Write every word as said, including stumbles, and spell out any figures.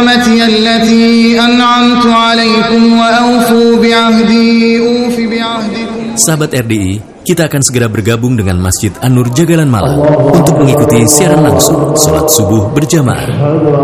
نعمتي التي أنعمت عليكم وأوفوا بعهدي أوف بعهدكم. Sahabat R D I, kita akan segera bergabung dengan Masjid An-Nur Jagalan Malang untuk mengikuti siaran langsung sholat subuh berjamaah.